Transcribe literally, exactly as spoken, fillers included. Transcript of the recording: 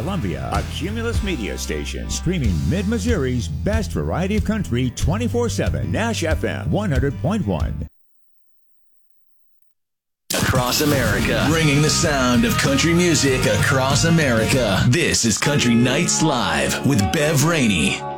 Columbia, a Cumulus Media station, streaming Mid-Missouri's best variety of country twenty-four seven. Nash F M one hundred point one. Across America, bringing the sound of country music across America. This is Country Nights Live with Bev Rainey.